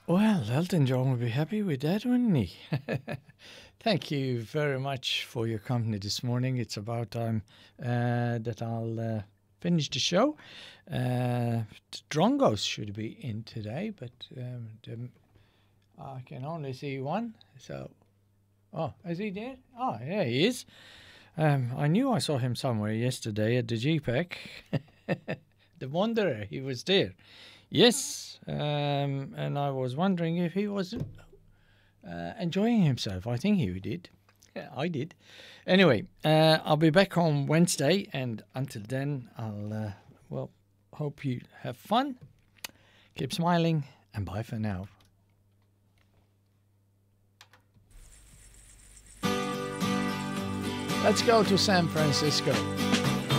Well, Elton John would be happy with that, wouldn't he? Thank you very much for your company this morning. It's about time that I'll finish the show. The Drongos should be in today, but I can only see one. So, oh, is he there? Oh, yeah, he is. I knew I saw him somewhere yesterday at the GPEC. The Wanderer, he was there. Yes, and I was wondering if he was enjoying himself. I think he did. Yeah, I did. Anyway, I'll be back on Wednesday, and until then, I'll, hope you have fun. Keep smiling, and bye for now. Let's go to San Francisco.